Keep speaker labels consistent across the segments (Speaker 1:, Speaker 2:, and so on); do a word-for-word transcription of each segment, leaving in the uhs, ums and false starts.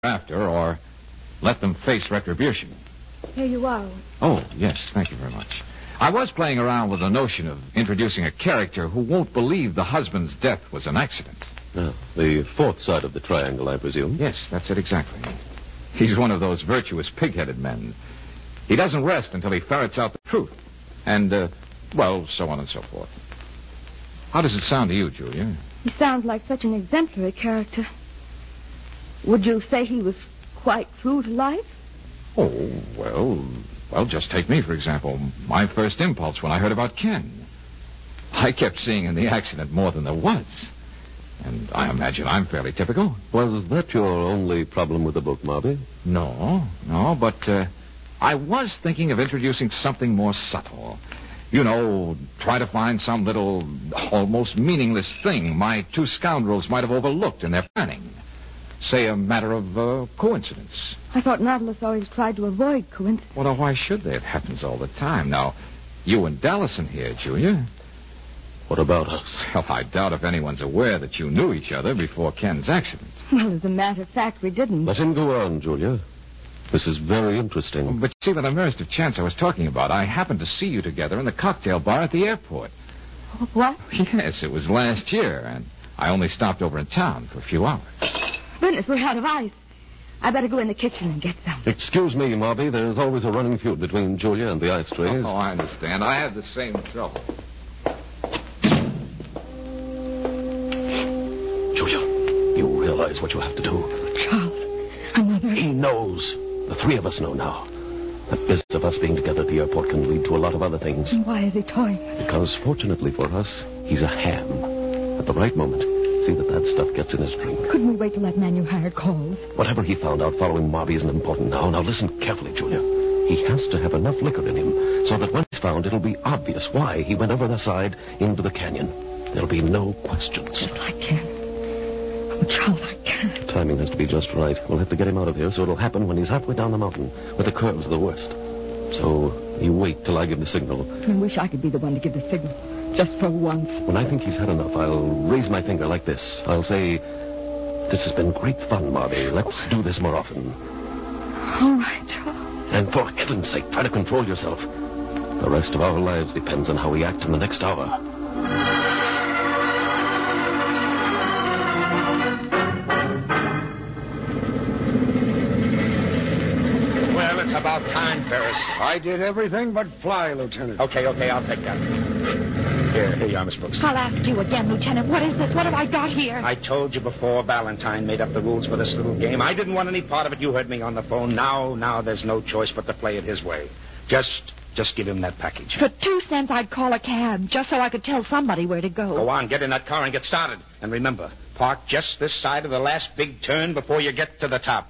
Speaker 1: after, or let them face retribution.
Speaker 2: Here you are.
Speaker 1: Oh, yes, thank you very much. I was playing around with the notion of introducing a character who won't believe the husband's death was an accident.
Speaker 3: Oh, the fourth side of the triangle, I presume.
Speaker 1: Yes, that's it exactly. He's one of those virtuous, pig-headed men. He doesn't rest until he ferrets out the truth. And, uh, well, so on and so forth. How does it sound to you, Julia?
Speaker 2: He sounds like such an exemplary character. Would you say he was quite true to life?
Speaker 1: Oh, well, well, just take me, for example. My first impulse when I heard about Ken. I kept seeing in the accident more than there was. And I imagine I'm fairly typical.
Speaker 3: Was that your only problem with the book, Marby?
Speaker 1: No, no, but uh, I was thinking of introducing something more subtle. You know, try to find some little, almost meaningless thing my two scoundrels might have overlooked in their planning. Say a matter of uh, coincidence.
Speaker 2: I thought Nautilus always tried to avoid coincidence.
Speaker 1: Well, now, why should they? It happens all the time. Now, you and Dallison here, Julia.
Speaker 3: What about us?
Speaker 1: Well, I doubt if anyone's aware that you knew each other before Ken's accident.
Speaker 2: Well, as a matter of fact, we didn't.
Speaker 3: Let him go on, Julia. This is very interesting.
Speaker 1: But see, by the merest of chance I was talking about, I happened to see you together in the cocktail bar at the airport.
Speaker 2: What?
Speaker 1: Yes, it was last year, and I only stopped over in town for a few hours.
Speaker 2: Goodness, we're out of ice. I better go in the kitchen and get some.
Speaker 3: Excuse me, Marby. There's always a running feud between Julia and the ice trays.
Speaker 1: Oh, I understand. I had the same trouble.
Speaker 3: Julia, you realize what you have to do.
Speaker 2: Charles, another...
Speaker 3: He knows. The three of us know now. The business of us being together at the airport can lead to a lot of other things.
Speaker 2: And why is he toying?
Speaker 3: Because, fortunately for us, he's a ham. At the right moment, see that that stuff gets in his drink.
Speaker 2: Couldn't we wait till that man you hired calls?
Speaker 3: Whatever he found out following Marby isn't important now. Now listen carefully, Julia. He has to have enough liquor in him so that when he's found, it'll be obvious why he went over the side into the canyon. There'll be no questions.
Speaker 2: Just like Ken. Oh, Charles, I can't.
Speaker 3: The timing has to be just right. We'll have to get him out of here so it'll happen when he's halfway down the mountain, where the curves are the worst. So you wait till I give the signal.
Speaker 2: I wish I could be the one to give the signal. Just for once.
Speaker 3: When I think he's had enough, I'll raise my finger like this. I'll say, this has been great fun, Marby. Let's do this more often.
Speaker 2: All right, Charles.
Speaker 3: And for heaven's sake, try to control yourself. The rest of our lives depends on how we act in the next hour.
Speaker 4: Well, it's about time, Ferris.
Speaker 5: I did everything but fly, Lieutenant.
Speaker 4: Okay, okay, I'll take that. Here, here you are, Miss Brooks.
Speaker 6: I'll ask you again, Lieutenant. What is this? What have I got here?
Speaker 4: I told you before Valentine made up the rules for this little game. I didn't want any part of it. You heard me on the phone. Now, now there's no choice but to play it his way. Just, just give him that package.
Speaker 6: For two cents, I'd call a cab, just so I could tell somebody where to go.
Speaker 4: Go on, get in that car and get started. And remember, park just this side of the last big turn before you get to the top.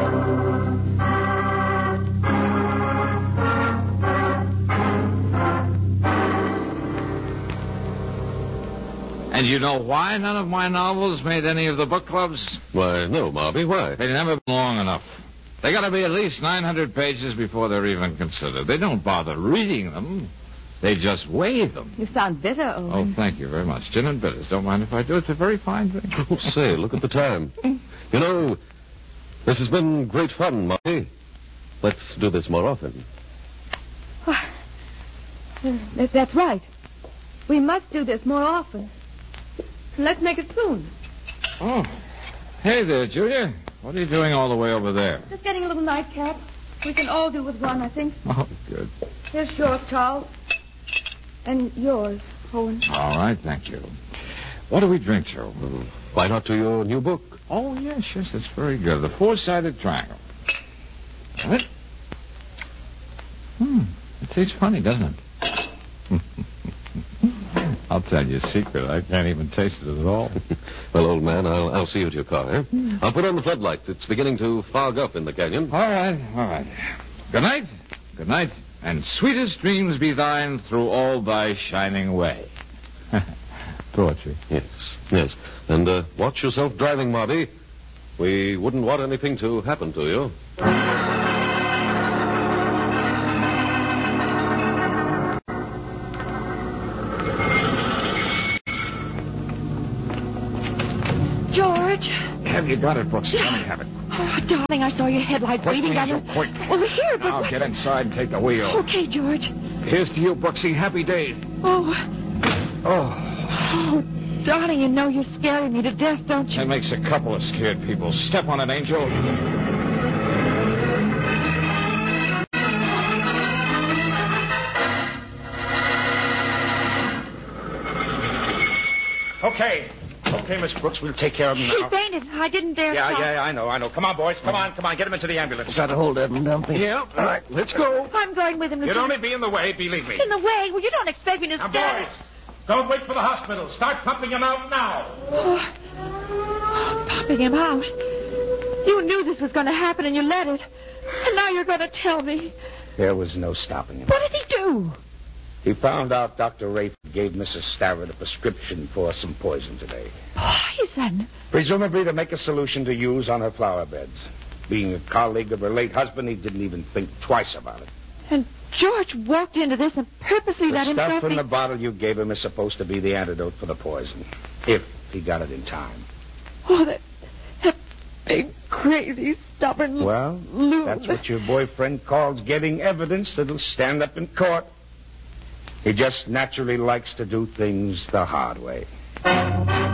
Speaker 1: And you know why none of my novels made any of the book clubs?
Speaker 3: Why, no, Marby, why?
Speaker 1: They never been long enough. They got to be at least nine hundred pages before they're even considered. They don't bother reading them. They just weigh them.
Speaker 2: You sound bitter, Owen.
Speaker 1: Oh, thank you very much. Gin and bitters. Don't mind if I do. It's a very fine drink.
Speaker 3: Oh, say, look at the time. You know, this has been great fun, Marby. Let's do this more often.
Speaker 2: Uh, that's right. We must do this more often. Let's make it soon.
Speaker 1: Oh. Hey there, Julia. What are you doing all the way over there?
Speaker 2: Just getting a little nightcap. We can all do with one, I think.
Speaker 1: Oh, good.
Speaker 2: Here's yours, Charles. And yours, Owen.
Speaker 1: All right, thank you. What do we drink, Joe?
Speaker 3: Why not to your new book?
Speaker 1: Oh, yes, yes, that's very good. The Four-Sided Triangle. What? Hmm. It tastes funny, doesn't it? I'll tell you a secret. I can't even taste it at all.
Speaker 3: Well, old man, I'll, I'll see you to your car, eh? Mm. I'll put on the floodlights. It's beginning to fog up in the canyon.
Speaker 1: All right, all right. Good night. Good night. And sweetest dreams be thine through all thy shining way. Poetry.
Speaker 3: Yes, yes. And uh, watch yourself driving, Marby. We wouldn't want anything to happen to you.
Speaker 1: Have you got it, Brooks? Let me have it.
Speaker 6: Oh, darling, I saw your headlights
Speaker 1: Quick,
Speaker 6: waving down
Speaker 1: Angel,
Speaker 6: the...
Speaker 1: quick.
Speaker 6: Over here, but...
Speaker 1: Now
Speaker 6: what-
Speaker 1: get inside and take the wheel.
Speaker 6: Okay, George.
Speaker 1: Here's to you, Brooksy. Happy days.
Speaker 6: Oh,
Speaker 1: Oh,
Speaker 6: oh, darling, you know you're scaring me to death, don't you?
Speaker 1: that makes a couple of scared people. Step on it, Angel.
Speaker 4: Okay. Okay, Miss Brooks, we'll take care of him
Speaker 6: He
Speaker 4: now.
Speaker 6: fainted. I didn't dare
Speaker 4: Yeah,
Speaker 6: stop.
Speaker 4: yeah, I know, I know. Come on, boys. Come on, come on. Get him into the ambulance.
Speaker 5: Got a hold of him, don't we?
Speaker 1: Yeah. All right, let's go.
Speaker 6: I'm going with him,
Speaker 4: You'd
Speaker 6: Lieutenant.
Speaker 4: only be in the way, believe me.
Speaker 6: In the way? Well, you don't expect me to
Speaker 4: Now,
Speaker 6: stand...
Speaker 4: boys, don't wait for the hospital. Start pumping him out now.
Speaker 6: Oh, oh, popping him out. You knew this was going to happen, and you let it. And now you're going to tell me.
Speaker 4: There was no stopping him.
Speaker 6: What did he do?
Speaker 4: He found out Doctor Rafe gave Missus Starrett a prescription for some poison today.
Speaker 6: Poison?
Speaker 4: Presumably to make a solution to use on her flower beds. Being a colleague of her late husband, he didn't even think twice about it.
Speaker 6: And George walked into this and purposely
Speaker 4: The
Speaker 6: let
Speaker 4: stuff
Speaker 6: himself
Speaker 4: in
Speaker 6: be...
Speaker 4: the bottle you gave him is supposed to be the antidote for the poison. If he got it in time.
Speaker 6: Oh, that, that big, crazy, stubborn
Speaker 4: Well,
Speaker 6: loon.
Speaker 4: that's what your boyfriend calls getting evidence that'll stand up in court. He just naturally likes to do things the hard way.